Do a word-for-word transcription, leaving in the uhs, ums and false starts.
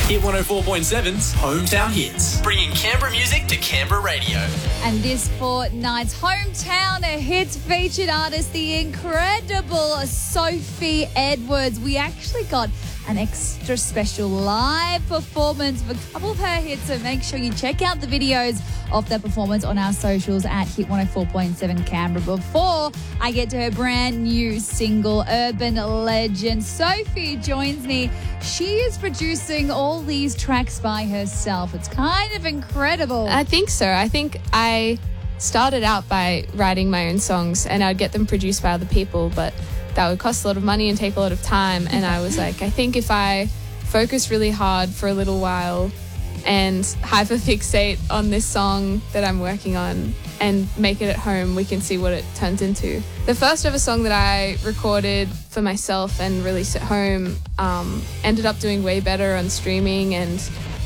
Hit one oh four point seven's Hometown Hits, bringing Canberra music to Canberra radio. And this fortnight's Hometown Hits featured artist, the incredible Sophie Edwards. We actually got an extra special live performance of a couple of her hits, so make sure you check out the videos of that performance on our socials at Hit one oh four point seven Canberra. Before I get to her brand new single, Urban Legend, Sophie joins me. She is producing all these tracks by herself. It's kind of incredible. I think so. I think I started out by writing my own songs and I'd get them produced by other people, but that would cost a lot of money and take a lot of time. And I was like, I think if I focus really hard for a little while and hyperfixate on this song that I'm working on and make it at home, we can see what it turns into. The first ever song that I recorded for myself and released at home um, ended up doing way better on streaming, and